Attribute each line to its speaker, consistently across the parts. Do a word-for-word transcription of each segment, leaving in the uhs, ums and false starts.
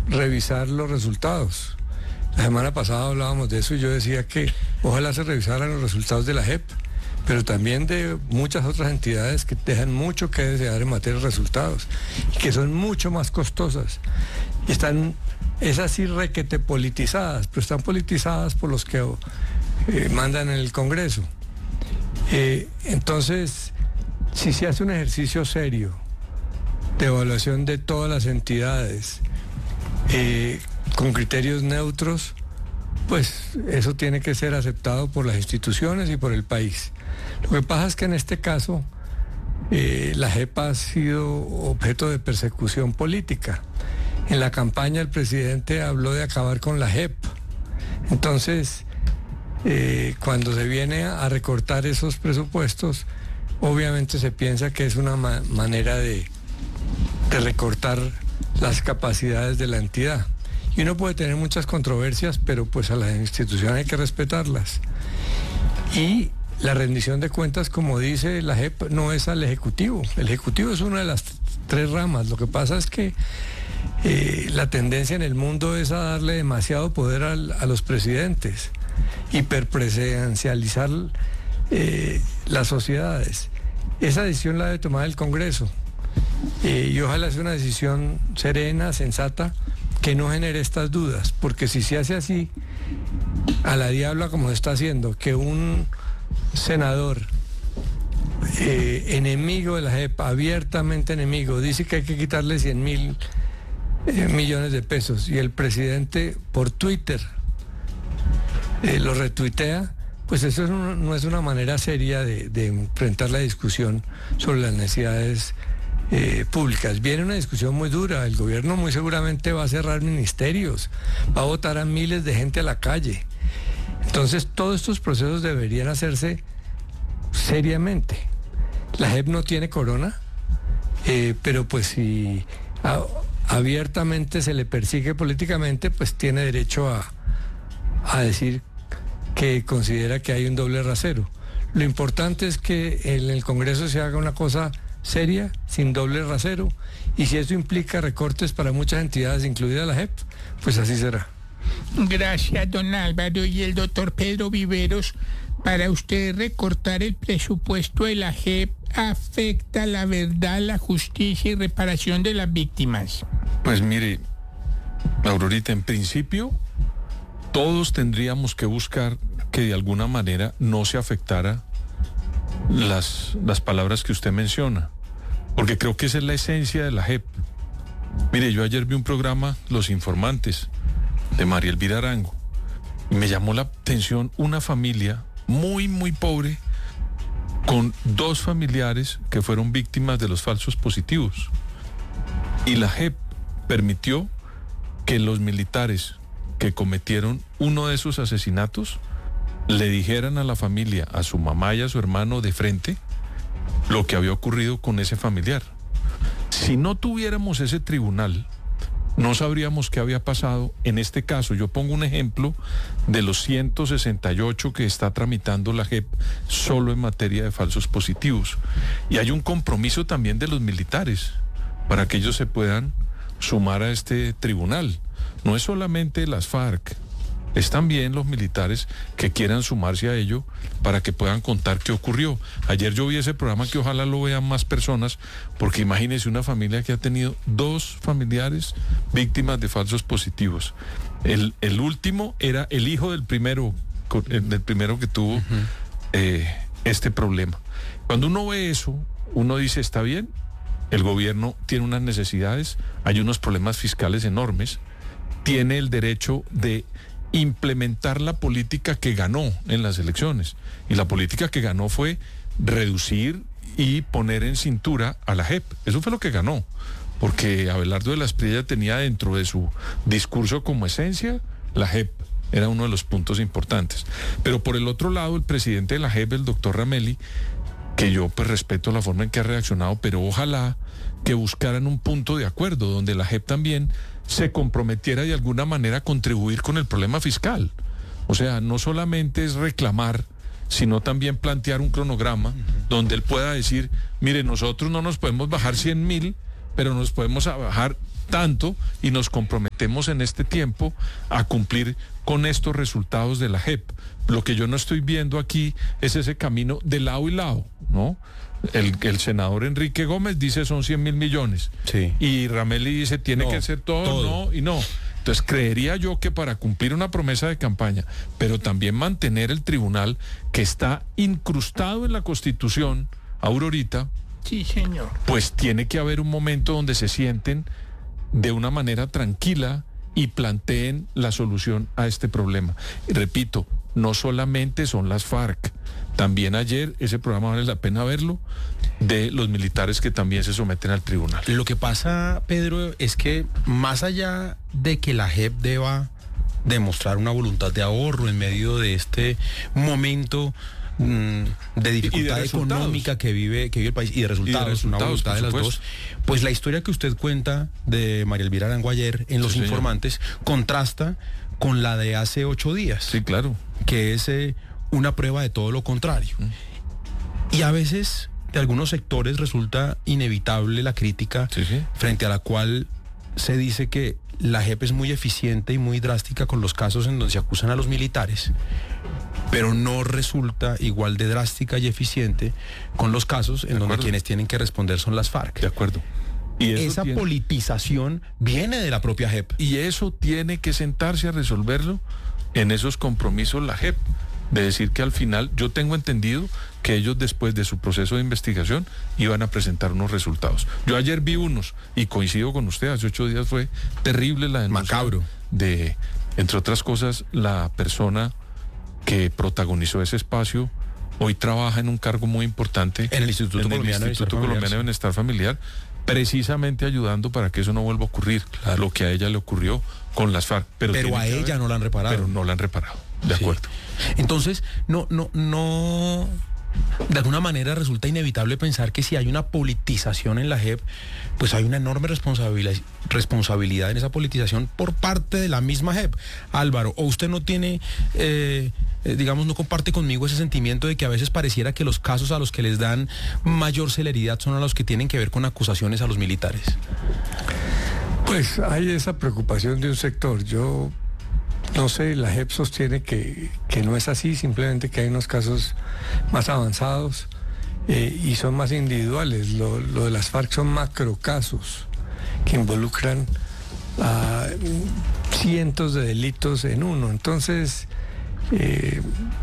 Speaker 1: revisar los resultados. La semana pasada hablábamos de eso y yo decía que ojalá se revisaran los resultados de la J E P, pero también de muchas otras entidades que dejan mucho que desear en materia de resultados y que son mucho más costosas. Y están, esas sí requete politizadas, pero están politizadas por los que eh, mandan en el Congreso. Eh, entonces, si se hace un ejercicio serio de evaluación de todas las entidades, eh, con criterios neutros, pues eso tiene que ser aceptado por las instituciones y por el país. Lo que pasa es que en este caso eh, la J E P ha sido objeto de persecución política. En la campaña el presidente habló de acabar con la J E P. Entonces, eh, cuando se viene a recortar esos presupuestos, obviamente se piensa que es una ma- manera de, de recortar las capacidades de la entidad. Y uno puede tener muchas controversias, pero pues a las instituciones hay que respetarlas. Y la rendición de cuentas, como dice la J E P, no es al Ejecutivo. El Ejecutivo es una de las tres ramas. Lo que pasa es que eh, la tendencia en el mundo es a darle demasiado poder al, a los presidentes, hiperpresidencializar eh, las sociedades. Esa decisión la debe tomar el Congreso. Eh, y ojalá sea una decisión serena, sensata, que no genere estas dudas, porque si se hace así, a la diabla como se está haciendo, que un senador eh, enemigo de la J E P, abiertamente enemigo, dice que hay que quitarle cien mil eh, millones de pesos, y el presidente por Twitter eh, lo retuitea, pues eso es un, no es una manera seria de, de enfrentar la discusión sobre las necesidades Eh, públicas. Viene una discusión muy dura, el gobierno muy seguramente va a cerrar ministerios, va a botar a miles de gente a la calle. Entonces todos estos procesos deberían hacerse seriamente. La J E P no tiene corona, eh, pero pues si a, abiertamente se le persigue políticamente, pues tiene derecho a, a decir que considera que hay un doble rasero. Lo importante es que en el Congreso se haga una cosa seria, sin doble rasero, y si eso implica recortes para muchas entidades, incluida la J E P, pues así será.
Speaker 2: Gracias, don Álvaro. Y el doctor Pedro Viveros, para usted recortar el presupuesto de la J E P afecta la verdad, la justicia y reparación de las víctimas.
Speaker 3: Pues mire, Aurorita, en principio todos tendríamos que buscar que de alguna manera no se afectara las, las palabras que usted menciona, porque creo que esa es la esencia de la J E P. Mire, yo ayer vi un programa, Los Informantes, de María Elvira Arango, y me llamó la atención una familia muy, muy pobre, con dos familiares que fueron víctimas de los falsos positivos. Y la J E P permitió que los militares que cometieron uno de esos asesinatos le dijeran a la familia, a su mamá y a su hermano de frente, lo que había ocurrido con ese familiar. Si no tuviéramos ese tribunal, no sabríamos qué había pasado. En este caso, yo pongo un ejemplo de los ciento sesenta y ocho que está tramitando la J E P solo en materia de falsos positivos. Y hay un compromiso también de los militares para que ellos se puedan sumar a este tribunal. No es solamente las FARC, es también los militares que quieran sumarse a ello para que puedan contar qué ocurrió. Ayer yo vi ese programa que ojalá lo vean más personas, porque imagínense una familia que ha tenido dos familiares víctimas de falsos positivos. El, el último era el hijo del primero, del primero que tuvo uh-huh. eh, este problema. Cuando uno ve eso, uno dice, está bien, el gobierno tiene unas necesidades, hay unos problemas fiscales enormes, tiene el derecho de implementar la política que ganó en las elecciones, y la política que ganó fue reducir y poner en cintura a la J E P. Eso fue lo que ganó, porque Abelardo de la Espriella tenía dentro de su discurso como esencia la J E P, era uno de los puntos importantes. Pero por el otro lado, el presidente de la J E P, el doctor Ramelli, que yo pues respeto la forma en que ha reaccionado, pero ojalá que buscaran un punto de acuerdo donde la J E P también se comprometiera de alguna manera a contribuir con el problema fiscal. O sea, no solamente es reclamar, sino también plantear un cronograma uh-huh. donde él pueda decir, mire, nosotros no nos podemos bajar cien mil, pero nos podemos bajar tanto y nos comprometemos en este tiempo a cumplir con estos resultados de la J E P. Lo que yo no estoy viendo aquí es ese camino de lado y lado, ¿no? El, el senador Enrique Gómez dice son cien mil millones.
Speaker 4: Sí.
Speaker 3: Y Ramelli dice tiene
Speaker 4: No,
Speaker 3: que ser todo,
Speaker 4: todo,
Speaker 3: no y no. Entonces creería yo que para cumplir una promesa de campaña, pero también mantener el tribunal que está incrustado en la Constitución, Aurorita,
Speaker 2: Sí, señor.
Speaker 3: pues tiene que haber un momento donde se sienten de una manera tranquila y planteen la solución a este problema. Y repito, no solamente son las FARC, también ayer, ese programa vale la pena verlo, de los militares que también se someten al tribunal.
Speaker 4: Lo que pasa, Pedro, es que más allá de que la J E P deba demostrar una voluntad de ahorro en medio de este momento mmm, de dificultad
Speaker 3: de
Speaker 4: económica que vive, que vive el país y de resultados,
Speaker 3: Y de resultados,
Speaker 4: una voluntad de las
Speaker 3: por
Speaker 4: dos,
Speaker 3: supuesto.
Speaker 4: pues la historia que usted cuenta de María Elvira Arango ayer en Los
Speaker 3: Sí, señor.
Speaker 4: Informantes contrasta con la de hace ocho días,
Speaker 3: Sí, claro.
Speaker 4: que es eh, una prueba de todo lo contrario.
Speaker 3: Mm.
Speaker 4: Y a veces de algunos sectores resulta inevitable la crítica
Speaker 3: Sí, sí.
Speaker 4: frente a la cual se dice que la J E P es muy eficiente y muy drástica con los casos en donde se acusan a los militares, pero no resulta igual de drástica y eficiente con los casos en
Speaker 3: De
Speaker 4: donde
Speaker 3: acuerdo.
Speaker 4: quienes tienen que responder son las FARC.
Speaker 3: De acuerdo. Y eso
Speaker 4: Esa
Speaker 3: tiene-
Speaker 4: politización viene de la propia J E P.
Speaker 3: Y eso tiene que sentarse a resolverlo en esos compromisos la J E P, de decir que al final, yo tengo entendido que ellos después de su proceso de investigación iban a presentar unos resultados. Yo ayer vi unos y coincido con usted, hace ocho días fue terrible la denuncia
Speaker 4: Macabro.
Speaker 3: de, entre otras cosas, la persona que protagonizó ese espacio hoy trabaja en un cargo muy importante
Speaker 4: En el Instituto
Speaker 3: en el
Speaker 4: Colombiano de
Speaker 3: Instituto
Speaker 4: Bienestar
Speaker 3: Colombiano de
Speaker 4: Familiar,
Speaker 3: Bienestar Familiar, precisamente ayudando para que eso no vuelva a ocurrir, lo que a ella le ocurrió con las FARC. Pero,
Speaker 4: Pero
Speaker 3: tiene
Speaker 4: a
Speaker 3: que
Speaker 4: ella
Speaker 3: haber-
Speaker 4: no la han reparado.
Speaker 3: Pero no la han reparado, de
Speaker 4: Sí.
Speaker 3: acuerdo.
Speaker 4: Entonces, no, no, no, de alguna manera resulta inevitable pensar que si hay una politización en la J E P, pues hay una enorme responsabilidad, responsabilidad en esa politización por parte de la misma J E P. Álvaro, ¿o usted no tiene, eh, eh, digamos, no comparte conmigo ese sentimiento de que a veces pareciera que los casos a los que les dan mayor celeridad son a los que tienen que ver con acusaciones a los militares?
Speaker 1: Pues hay esa preocupación de un sector. Yo no sé, la J E P sostiene que, que no es así, simplemente que hay unos casos más avanzados eh, y son más individuales. Lo, lo de las FARC son macrocasos que involucran a cientos de delitos en uno. Entonces, eh,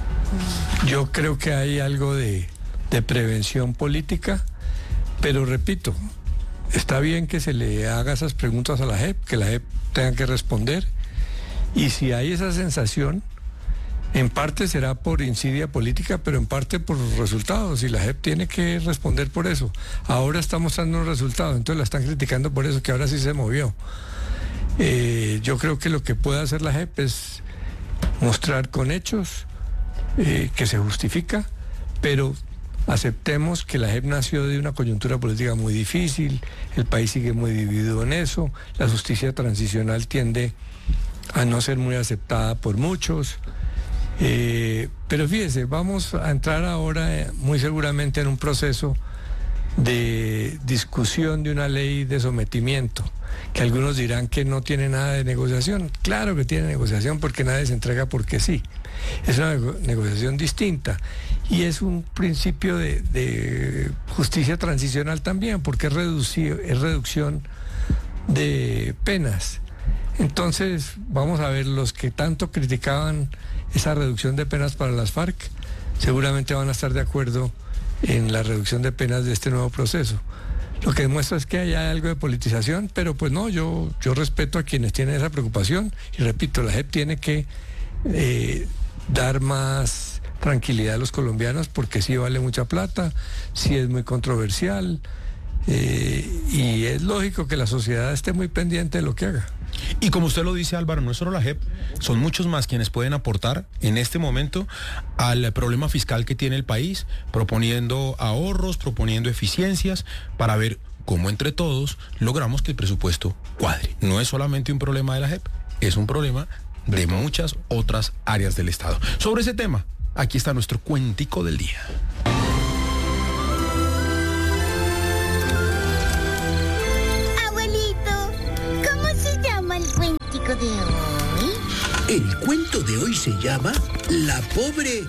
Speaker 1: yo creo que hay algo de, de prevención política, pero repito, está bien que se le haga esas preguntas a la J E P, que la J E P tenga que responder. Y si hay esa sensación, en parte será por insidia política, pero en parte por los resultados, y la J E P tiene que responder por eso. Ahora está mostrando un resultado, entonces la están criticando por eso, que ahora sí se movió. Eh, yo creo que lo que puede hacer la J E P es mostrar con hechos eh, que se justifica, pero aceptemos que la J E P nació de una coyuntura política muy difícil, el país sigue muy dividido en eso, la justicia transicional tiende a no ser muy aceptada por muchos. Eh, pero fíjese, vamos a entrar ahora eh, muy seguramente en un proceso de discusión de una ley de sometimiento, que algunos dirán que no tiene nada de negociación. Claro que tiene negociación, porque nadie se entrega porque sí. Es una nego- negociación distinta y es un principio de, de justicia transicional también, porque es, reduci- es reducción de penas. Entonces, vamos a ver, los que tanto criticaban esa reducción de penas para las FARC, seguramente van a estar de acuerdo en la reducción de penas de este nuevo proceso. Lo que demuestra es que hay algo de politización, pero pues no, yo, yo respeto a quienes tienen esa preocupación y repito, la J E P tiene que eh, dar más tranquilidad a los colombianos porque sí vale mucha plata, sí es muy controversial eh, y es lógico que la sociedad esté muy pendiente de lo que haga.
Speaker 4: Y como usted lo dice, Álvaro, no es solo la J E P, son muchos más quienes pueden aportar en este momento al problema fiscal que tiene el país, proponiendo ahorros, proponiendo eficiencias, para ver cómo entre todos logramos que el presupuesto cuadre. No es solamente un problema de la J E P, es un problema de muchas otras áreas del Estado. Sobre ese tema, aquí está nuestro cuentico del día.
Speaker 5: cuentico de hoy?
Speaker 6: El cuento de hoy se llama La pobre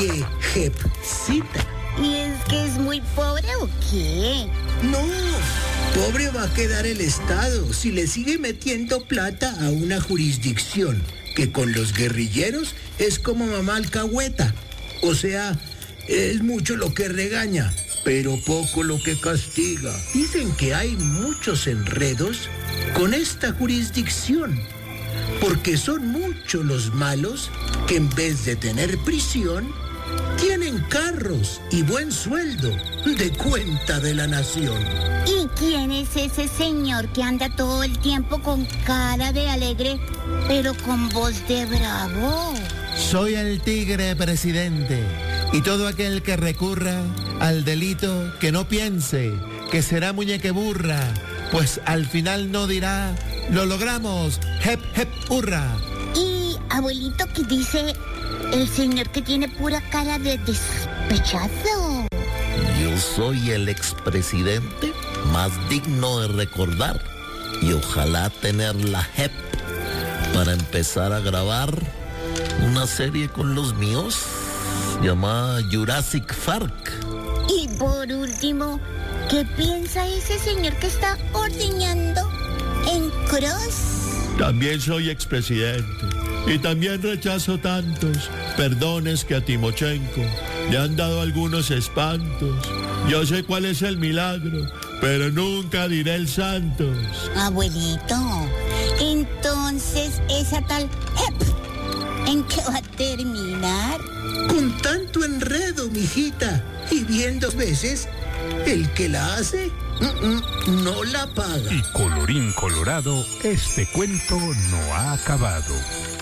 Speaker 6: viejecita.
Speaker 5: ¿Y es que es muy pobre o qué?
Speaker 6: No, pobre va a quedar el Estado si le sigue metiendo plata a una jurisdicción que con los guerrilleros es como mamá alcahueta. O sea, es mucho lo que regaña, pero poco lo que castiga. Dicen que hay muchos enredos con esta jurisdicción, porque son muchos los malos que en vez de tener prisión, tienen carros y buen sueldo de cuenta de la nación.
Speaker 5: ¿Y quién es ese señor que anda todo el tiempo con cara de alegre, pero con voz de bravo?
Speaker 7: Soy el tigre presidente, y todo aquel que recurra al delito que no piense que será muñequeburra, pues al final no dirá, lo logramos, hep hep hurra.
Speaker 5: Y abuelito, ¿qué dice el señor que tiene pura cara de despechado?
Speaker 8: Yo soy el expresidente más digno de recordar y ojalá tener la J E P para empezar a grabar una serie con los míos llamada Jurassic Park.
Speaker 5: Y por último, ¿qué piensa ese señor que está ordeñando en Cross?
Speaker 9: También soy expresidente y también rechazo tantos perdones que a Timochenko le han dado algunos espantos. Yo sé cuál es el milagro, pero nunca diré el santos.
Speaker 5: Abuelito, entonces esa tal J E P, ¿en qué va a terminar?
Speaker 6: Con tanto enredo, mijita, y bien dos veces, el que la hace, mm-mm, no la paga.
Speaker 10: Y colorín colorado, este cuento no ha acabado.